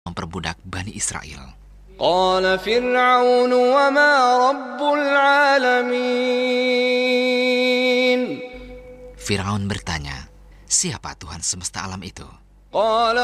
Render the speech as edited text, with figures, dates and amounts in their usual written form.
memperbudak Bani Israel. Qala Fir'aun wa ma rabbul alamin. Firaun bertanya, siapa Tuhan semesta alam itu? Qala